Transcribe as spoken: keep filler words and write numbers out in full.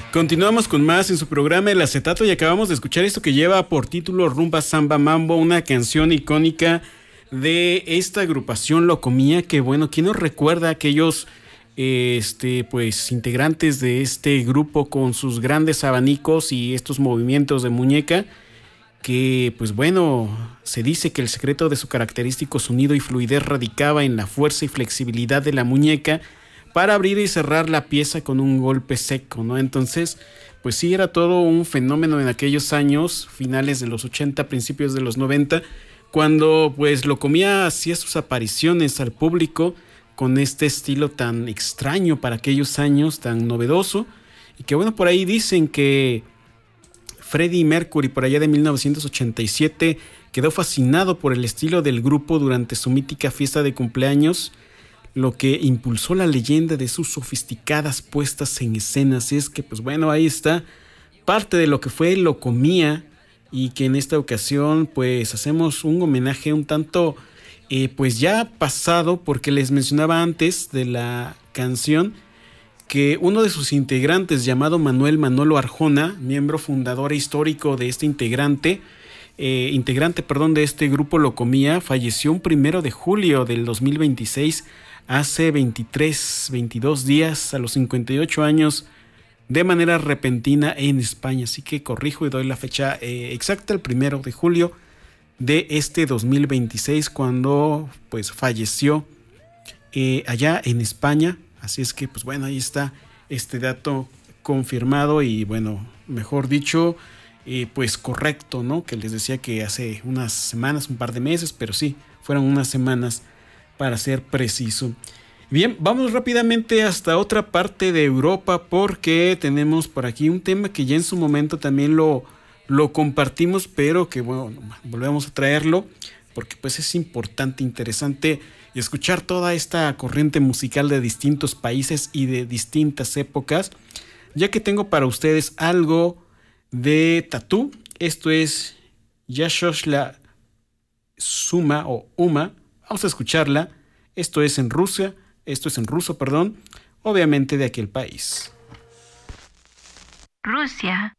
Continuamos con más en su programa El Acetato y acabamos de escuchar esto que lleva por título Rumba Samba Mambo, una canción icónica de esta agrupación Locomía, que bueno, ¿quién nos recuerda a aquellos eh, este, pues, integrantes de este grupo con sus grandes abanicos y estos movimientos de muñeca? Que pues bueno, se dice que el secreto de su característico sonido y fluidez radicaba en la fuerza y flexibilidad de la muñeca para abrir y cerrar la pieza con un golpe seco, ¿no? Entonces, pues sí, era todo un fenómeno en aquellos años, finales de los ochenta, principios de los noventa, cuando pues Locomía hacía sus apariciones al público con este estilo tan extraño para aquellos años, tan novedoso, y que bueno, por ahí dicen que Freddie Mercury, por allá de mil novecientos ochenta y siete, quedó fascinado por el estilo del grupo durante su mítica fiesta de cumpleaños, lo que impulsó la leyenda de sus sofisticadas puestas en escena. Así es que, pues bueno, ahí está parte de lo que fue Locomía, y que en esta ocasión, pues hacemos un homenaje un tanto, eh, pues ya pasado, porque les mencionaba antes de la canción que uno de sus integrantes, llamado Manuel Manolo Arjona, miembro fundador e histórico de este integrante, eh, integrante, perdón, de este grupo Locomía, falleció un primero de julio del dos mil veintiséis, hace veintitrés, veintidós días, a los cincuenta y ocho años, de manera repentina en España. Así que corrijo y doy la fecha eh, exacta, el primero de julio de este dos mil veintiséis, cuando pues falleció eh, allá en España. Así es que, pues bueno, ahí está este dato confirmado y, bueno, mejor dicho, eh, pues correcto, ¿no? Que les decía que hace unas semanas, un par de meses, pero sí, fueron unas semanas para ser preciso. Bien, vamos rápidamente hasta otra parte de Europa, porque tenemos por aquí un tema que ya en su momento también lo, lo compartimos, pero que bueno, volvemos a traerlo, porque pues es importante, interesante y escuchar toda esta corriente musical de distintos países y de distintas épocas, ya que tengo para ustedes algo de Tatú. Esto es Yashoshla Suma o Uma. Vamos a escucharla. Esto es en Rusia, esto es en ruso, perdón, obviamente de aquel país. Rusia.